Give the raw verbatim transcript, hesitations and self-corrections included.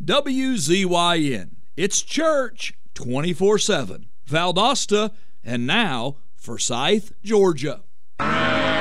W Z Y N. It's church twenty-four seven. Valdosta, and now Forsyth, Georgia.